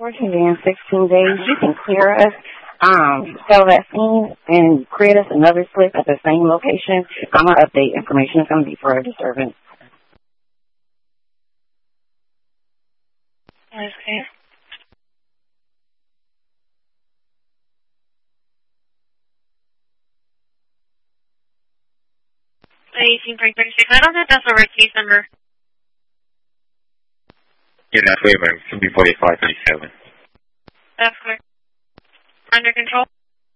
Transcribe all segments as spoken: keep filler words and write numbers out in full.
fourteen and sixteen days, you can clear us, um, sell that scene, and create us another slip at the same location. I'm going to update information. It's going to be for a disturbance. Okay. eighteen point thirty-six. I don't think that's the right case number. Yeah, that's way better. It should be forty-five thirty-seven. That's clear. Under control?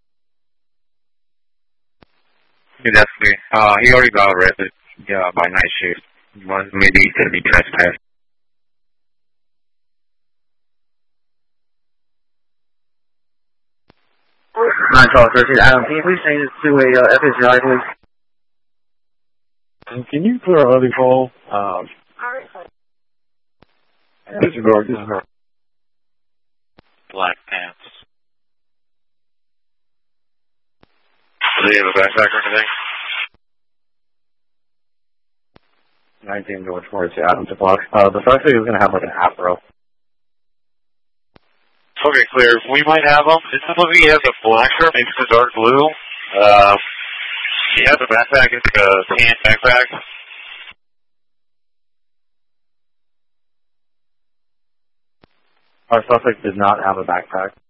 Yeah, that's clear. Uh, he already got arrested yeah, by night shift. One, maybe he's going to be trespassed. nine twelve thirteen. Adam, can you please change this to a uh, F S C I, please? Can you clear our other call? Um, disregard, disregard. Black pants. Do they have a backpack or anything? nineteen George Morris, Adams o'clock. Uh, the suspect is going to have like an afro. Okay, clear. We might have him. This is what he has a black shirt, maybe it's a dark blue. Uh, he has a backpack. It's like a tan backpack. Our suspect does not have a backpack.